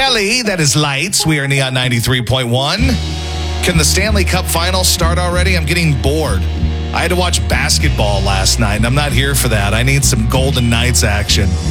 Kelly. That is Lights. We are Neon 93.1. Can the Stanley Cup Finals start already? I'm getting bored. I had to watch basketball last night, and I'm not here for that. I need some Golden Knights action.